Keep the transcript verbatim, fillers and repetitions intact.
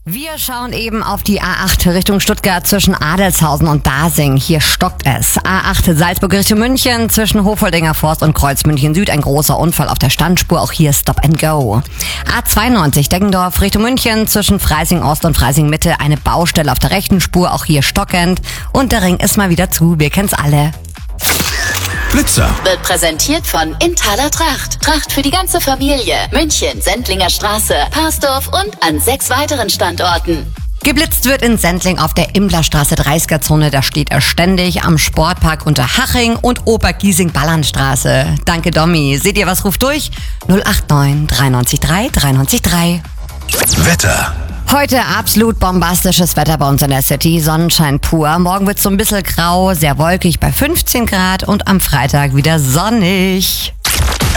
Wir schauen eben auf die A acht Richtung Stuttgart zwischen Adelshausen und Basing. Hier stockt es. A acht Salzburg Richtung München zwischen Hofoldinger Forst und Kreuzmünchen Süd. Ein großer Unfall auf der Standspur. Auch hier Stop and Go. A zweiundneunzig Deggendorf Richtung München zwischen Freising Ost und Freising Mitte. Eine Baustelle auf der rechten Spur. Auch hier stockend. Und der Ring ist mal wieder zu. Wir kennen's alle. Blitzer wird präsentiert von Inthaler Tracht. Tracht für die ganze Familie. München, Sendlinger Straße, Parsdorf und an sechs weiteren Standorten. Geblitzt wird in Sendling auf der Imblerstraße dreißiger-Zone. Da steht er ständig am Sportpark Unterhaching und Obergiesing-Ballandstraße. Danke, Domi. Seht ihr, was ruft durch? null acht neun drei neun drei drei neun drei. Wetter. Heute absolut bombastisches Wetter bei uns in der City. Sonnenschein pur. Morgen wird es so ein bisschen grau, sehr wolkig bei fünfzehn Grad und am Freitag wieder sonnig.